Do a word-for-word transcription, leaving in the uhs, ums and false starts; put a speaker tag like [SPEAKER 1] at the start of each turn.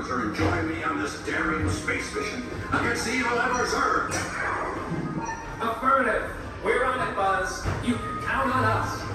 [SPEAKER 1] Terminators are enjoying me on this daring space mission against the evil Emperor's Earth.
[SPEAKER 2] Affirmative. We're on it, Buzz. You can count on us.